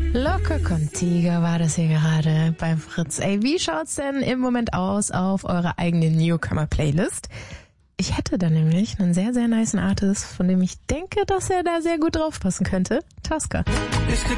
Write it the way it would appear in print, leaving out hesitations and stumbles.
Loco Contigo war das hier gerade bei Fritz. Ey, wie schaut's denn im Moment aus auf eurer eigenen Newcomer-Playlist? Ich hätte da nämlich einen sehr, sehr nicen Artist, von dem ich denke, dass er da sehr gut draufpassen könnte. Tosca. Ich krieg